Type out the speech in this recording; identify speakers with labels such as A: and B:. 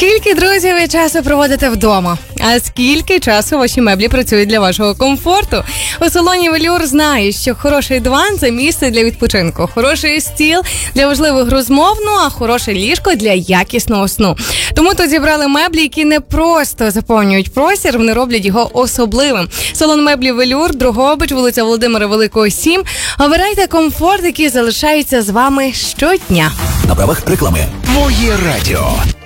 A: Скільки, друзі, ви часу проводите вдома? А скільки часу ваші меблі працюють для вашого комфорту? У салоні «Велюр» знають, що хороший диван – це місце для відпочинку, хороший стіл для важливих розмов, а хороше ліжко для якісного сну. Тому тут зібрали меблі, які не просто заповнюють простір, вони роблять його особливим. Салон меблів «Велюр», Дрогобич, вулиця Володимира Великого, 7. Обирайте комфорт, який залишається з вами щодня.
B: На правах реклами. Моє радіо.